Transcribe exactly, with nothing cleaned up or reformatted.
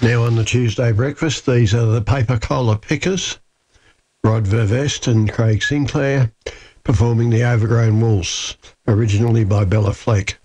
Now on the Tuesday breakfast, these are the Paper Collar Pickers, Rod Vervest and Craig Sinclair, performing the Overgrown Waltz, originally by Bella Fleck.